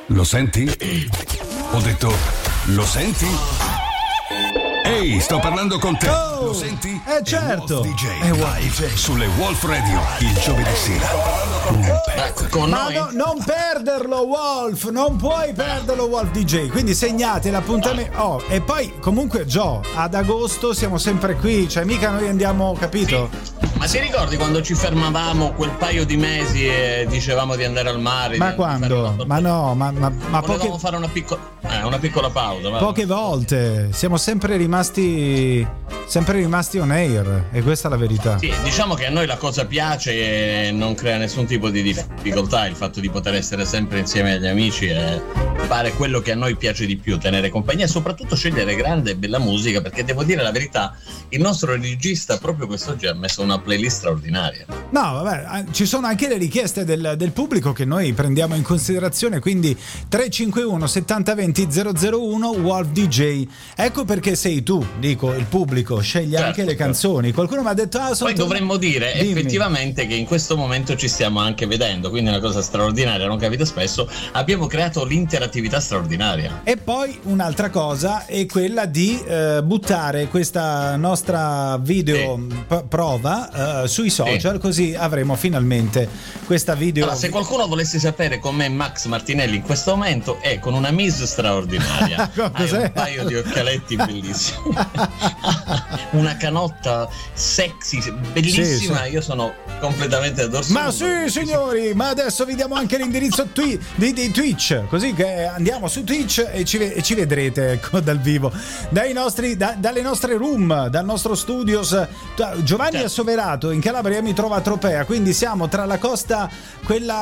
Lo senti? Ho detto, lo senti? Ehi, sto parlando con te. Oh, lo senti? certo. Wolf DJ live sulle Wolf Radio il giovedì sera. Con Ma noi? no, non perderlo, Wolf, non puoi perderlo, Wolf DJ. Quindi segnate l'appuntamento. Oh, e poi comunque Gio, ad agosto siamo sempre qui, cioè mica noi andiamo, capito? Ma ti ricordi quando ci fermavamo quel paio di mesi e dicevamo di andare al mare? Ma quando? Ma no, ma volevamo fare una piccola pausa. Poche volte. Siamo sempre rimasti on air, e questa è la verità. Sì, diciamo che a noi la cosa piace e non crea nessun tipo di difficoltà il fatto di poter essere sempre insieme agli amici e fare quello che a noi piace di più, tenere compagnia e soprattutto scegliere grande e bella musica, perché devo dire la verità, il nostro regista proprio quest'oggi ha messo una playlist straordinaria. No, vabbè, ci sono anche le richieste del pubblico che noi prendiamo in considerazione, quindi 351 70 20 001 Wolf DJ. Ecco perché sei tu, dico, il pubblico sceglie anche le canzoni. Qualcuno mi ha detto poi dovremmo dire Dimmi. effettivamente che in questo momento ci stiamo anche vedendo, quindi è una cosa straordinaria, non capita spesso. Abbiamo creato l'interattività straordinaria. E poi un'altra cosa è quella di buttare questa nostra video prova sui social, così avremo finalmente questa video. Allora, se qualcuno volesse sapere com'è Max Martinelli in questo momento, è con una Miss straordinaria. Hai un paio di occhialetti bellissimi, una canotta sexy bellissima. Sì. Io sono completamente addormentato. Ma sì, signori, ma adesso vi diamo anche l'indirizzo di Twitch, così che andiamo su Twitch e ci vedrete, ecco, dal vivo dalle nostre room, dal nostro studios. Giovanni Assoverato in Calabria mi trova a Tropea, quindi siamo tra la costa, quella